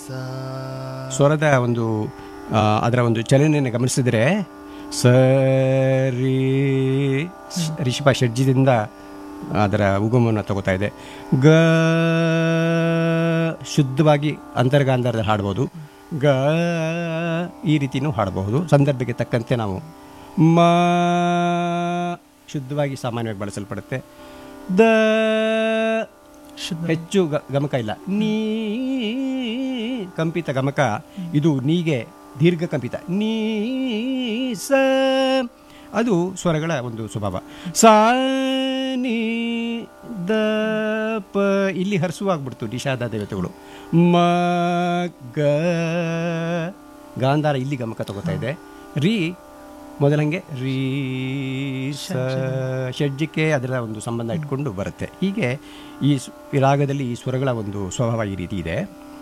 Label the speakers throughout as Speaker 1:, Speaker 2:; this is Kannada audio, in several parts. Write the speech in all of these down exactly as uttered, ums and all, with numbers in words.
Speaker 1: ಸ್ವರದ ಒಂದು ಆ, ಅದರ ಒಂದು ಚಲನೆಯನ್ನು ಗಮನಿಸಿದರೆ ಸರಿ ರಿಷಭ ಷಡ್ಜದಿಂದ ಅದರ ಉಗಮವನ್ನು ತಗೋತಾ ಇದೆ. ಗ ಶುದ್ಧವಾಗಿ ಅಂತರ್ಗಾಂಧಾರದಲ್ಲಿ ಹಾಡ್ಬೋದು. ಗ ಈ ರೀತಿಯೂ ಹಾಡಬಹುದು. ಸಂದರ್ಭಕ್ಕೆ ತಕ್ಕಂತೆ ನಾವು ಮ ಶುದ್ಧವಾಗಿ ಸಾಮಾನ್ಯವಾಗಿ ಬಳಸಲ್ಪಡುತ್ತೆ. ದ ಹೆಚ್ಚು ಗ ಗಮಕ ಇಲ್ಲ. ನೀ ಕಂಪಿತ ಗಮಕ, ಇದು ನೀಗೆ ದೀರ್ಘ ಕಂಪಿತ. ನೀ ಸ ಅದು ಸ್ವರಗಳ ಒಂದು ಸ್ವಭಾವ. ಸಾ ನೀ ದ ಪ ಇಲ್ಲಿ ಹರ್ಸುವಾಗ್ಬಿಡ್ತು ನಿಷಾದ ದೇವತೆಗಳು. ಮ ಗ ಗಾಂಧಾರ ಇಲ್ಲಿ ಗಮಕ ತಗೋತಾ ಇದೆ. ರೀ ಮೊದಲಂಗೆ ರೀ ಸ ಷಡ್ಜಕ್ಕೆ ಅದರ ಒಂದು ಸಂಬಂಧ ಇಟ್ಕೊಂಡು ಬರುತ್ತೆ. ಹೀಗೆ ಈ ಈ ರಾಗದಲ್ಲಿ ಈ ಸ್ವರಗಳ ಒಂದು ಸ್ವಭಾವ ಈ ರೀತಿ ಇದೆ.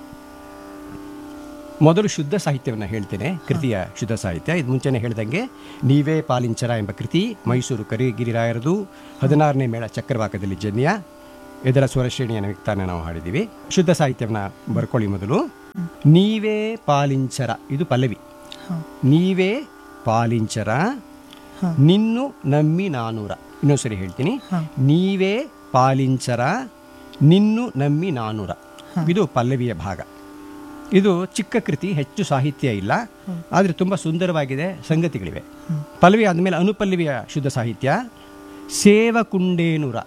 Speaker 1: ಮೊದಲು ಶುದ್ಧ ಸಾಹಿತ್ಯವನ್ನು ಹೇಳ್ತೇನೆ, ಕೃತಿಯ ಶುದ್ಧ ಸಾಹಿತ್ಯ. ಇದು ಮುಂಚೆನೇ ಹೇಳ್ದಂಗೆ ನೀವೇ ಪಾಲಿಂಚರ ಎಂಬ ಕೃತಿ ಮೈಸೂರು ಕರಿಗಿರಿರಾಯರದು. ಹದಿನಾರನೇ ಮೇಳ ಚಕ್ರವಾಕದಲ್ಲಿ ಜನ್ಯ. ಇದರ ಸ್ವರಶ್ರೇಣಿಯನ್ನು ವ್ಯಕ್ತಾನ ನಾವು ಹಾಡಿದ್ದೀವಿ. ಶುದ್ಧ ಸಾಹಿತ್ಯವನ್ನು ಬರ್ಕೊಳ್ಳಿ. ಮೊದಲು ನೀವೇ ಪಾಲಿಂಚರ, ಇದು ಪಲ್ಲವಿ. ನೀವೇ ಪಾಲಿಂಚರ ನಿನ್ನು ನಮ್ಮಿ ನಾನೂರ. ಇನ್ನೊಂದ್ಸರಿ ಹೇಳ್ತೀನಿ. ನೀವೇ ಪಾಲಿಂಚರ ನಿನ್ನು ನಮ್ಮಿ ನಾನೂರ. ಇದು ಪಲ್ಲವಿಯ ಭಾಗ. ಇದು ಚಿಕ್ಕ ಕೃತಿ, ಹೆಚ್ಚು ಸಾಹಿತ್ಯ ಇಲ್ಲ, ಆದರೆ ತುಂಬ ಸುಂದರವಾಗಿದೆ, ಸಂಗತಿಗಳಿವೆ. ಪಲ್ಲವಿ ಆದಮೇಲೆ ಅನುಪಲ್ಲವಿಯ ಶುದ್ಧ ಸಾಹಿತ್ಯ ಸೇವಕುಂಡೇನುರ.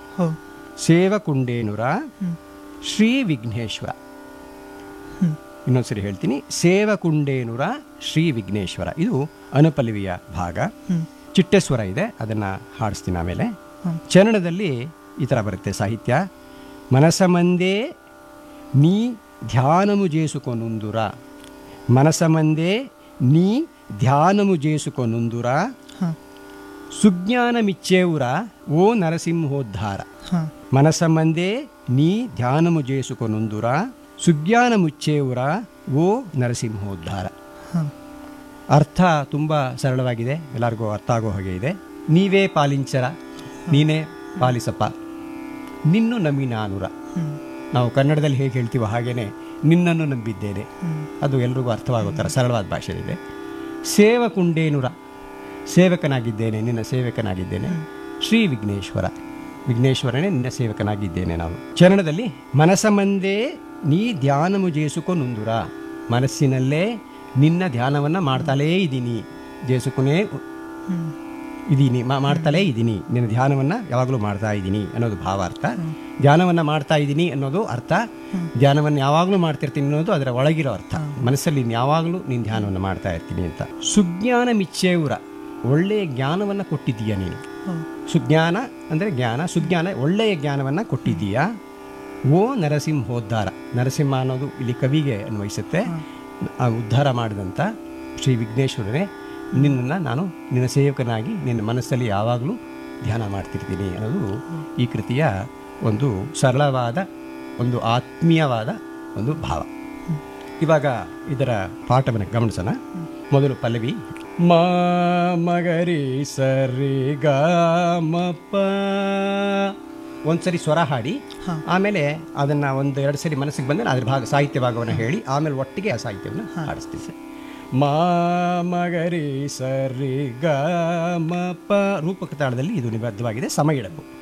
Speaker 1: ಸೇವಕುಂಡೇನುರ ಶ್ರೀ ವಿಘ್ನೇಶ್ವರ. ಇನ್ನೊಂದ್ಸರಿ ಹೇಳ್ತೀನಿ. ಸೇವಕುಂಡೇನುರ ಶ್ರೀ ವಿಘ್ನೇಶ್ವರ, ಇದು ಅನುಪಲ್ಲವಿಯ ಭಾಗ. ಚಿಟ್ಟೆಸ್ವರ ಇದೆ, ಅದನ್ನು ಹಾಡಿಸ್ತೀನಿ ಆಮೇಲೆ. ಚರಣದಲ್ಲಿ ಈ ಥರ ಬರುತ್ತೆ ಸಾಹಿತ್ಯ. ಮನಸಮಂದೇ ನೀ ಧ್ಯಾನಮು ಜೇಸುಕೊನುಂದುರ. ಮನಸಮಂದೇ ನೀ ಧ್ಯಾನಮು ಜೇಸುಕೊನುಂದುರ. ಸುಜ್ಞಾನ ಮಿಚ್ಚೇವುರ ಓ ನರಸಿಂಹೋದ್ಧಾರ. ಮನಸಮಂದೇ ನೀ ಧ್ಯಾನಮು ಜೇಸುಕೊನುಂದುರ. ಸುಜ್ಞಾನ ಮುಚ್ಚೇವುರ ಓ ನರಸಿಂಹೋದ್ಧಾರ. ಅರ್ಥ ತುಂಬ ಸರಳವಾಗಿದೆ, ಎಲ್ಲರಿಗೂ ಅರ್ಥ ಆಗೋ ಹಾಗೆ ಇದೆ. ನೀವೇ ಪಾಲಿಂಚರ, ನೀನೇ ಪಾಲಿಸಪ್ಪ. ನಿನ್ನು ನಮ್ಮಿ ನಾನೂರ. ನಾವು ಕನ್ನಡದಲ್ಲಿ ಹೇಗೆ ಹೇಳ್ತೀವೋ ಹಾಗೇನೆ ನಿನ್ನನ್ನು ನಂಬಿದ್ದೇನೆ, ಅದು ಎಲ್ರಿಗೂ ಅರ್ಥವಾಗೋ ಥರ ಸರಳವಾದ ಭಾಷೆಯಿದೆ. ಸೇವಕುಂಡೇನುರ, ಸೇವಕನಾಗಿದ್ದೇನೆ, ನಿನ್ನ ಸೇವಕನಾಗಿದ್ದೇನೆ. ಶ್ರೀ ವಿಘ್ನೇಶ್ವರ, ವಿಘ್ನೇಶ್ವರನೇ ನಿನ್ನ ಸೇವಕನಾಗಿದ್ದೇನೆ ನಾನು. ಚರಣದಲ್ಲಿ ಮನಸಮಂದೇ ನೀ ಧ್ಯಾನಮು ಜೇಸುಕೊನುಂದುರ. ಮನಸ್ಸಿನಲ್ಲೇ ನಿನ್ನ ಧ್ಯಾನವನ್ನು ಮಾಡ್ತಾಲೇ ಇದ್ದೀನಿ, ಜೇಸುಕೊನೇ ಇದ್ದೀನಿ, ಮಾಡ್ತಾಲೇ ಇದ್ದೀನಿ, ನಿನ್ನ ಧ್ಯಾನವನ್ನು ಯಾವಾಗಲೂ ಮಾಡ್ತಾ ಇದ್ದೀನಿ ಅನ್ನೋದು ಭಾವಾರ್ಥ. ಧ್ಯಾನವನ್ನು ಮಾಡ್ತಾ ಇದ್ದೀನಿ ಅನ್ನೋದು ಅರ್ಥ. ಧ್ಯಾನವನ್ನು ಯಾವಾಗಲೂ ಮಾಡ್ತಿರ್ತೀನಿ ಅನ್ನೋದು ಅದರ ಒಳಗಿರೋ ಅರ್ಥ. ಮನಸ್ಸಲ್ಲಿ ಯಾವಾಗಲೂ ನೀನು ಧ್ಯಾನವನ್ನು ಮಾಡ್ತಾ ಇರ್ತೀನಿ ಅಂತ. ಸುಜ್ಞಾನ ಮಿಚ್ಚೇವುರ, ಒಳ್ಳೆಯ ಜ್ಞಾನವನ್ನು ಕೊಟ್ಟಿದ್ದೀಯಾ ನೀನು. ಸುಜ್ಞಾನ ಅಂದರೆ ಜ್ಞಾನ, ಸುಜ್ಞಾನ ಒಳ್ಳೆಯ ಜ್ಞಾನವನ್ನು ಕೊಟ್ಟಿದ್ದೀಯಾ. ಓ ನರಸಿಂಹೋದ್ಧಾರ, ನರಸಿಂಹ ಅನ್ನೋದು ಇಲ್ಲಿ ಕವಿಗೆ ಅನ್ವಯಿಸುತ್ತೆ. ಆ ಉದ್ಧಾರ ಮಾಡಿದಂಥ ಶ್ರೀ ವಿಘ್ನೇಶ್ವರನೇ, ನಿನ್ನನ್ನು ನಾನು ನಿನ್ನ ಸೇವಕನಾಗಿ ನಿನ್ನ ಮನಸ್ಸಲ್ಲಿ ಯಾವಾಗಲೂ ಧ್ಯಾನ ಮಾಡ್ತಿರ್ತೀನಿ ಅನ್ನೋದು ಈ ಕೃತಿಯ ಒಂದು ಸರಳವಾದ, ಒಂದು ಆತ್ಮೀಯವಾದ ಒಂದು ಭಾವ. ಇವಾಗ ಇದರ ಪಾಠವನ್ನು ಗಮನಿಸೋಣ. ಮೊದಲು ಪಲ್ಲವಿ. ಮ ಮಗರಿ ಸರಿ ಗ ಮ ಪ. ಒಂದ್ಸರಿ ಸ್ವರ ಹಾಡಿ ಆಮೇಲೆ ಅದನ್ನು ಒಂದು ಎರಡು ಸರಿ ಮನಸ್ಸಿಗೆ ಬಂದರೆ ಅದ್ರ ಭಾಗ ಸಾಹಿತ್ಯ ಭಾಗವನ್ನು ಹೇಳಿ ಆಮೇಲೆ ಒಟ್ಟಿಗೆ ಆ ಸಾಹಿತ್ಯವನ್ನು ಹಾಡಿಸ್ತೀವಿ. ಮ ಮಗರಿ ಸರಿ ಗ ಮ ಪ ರೂಪಕ ತಾಳದಲ್ಲಿ ಇದು ನಿಬದ್ಧವಾಗಿದೆ. ಸಮ ಇಡಕು.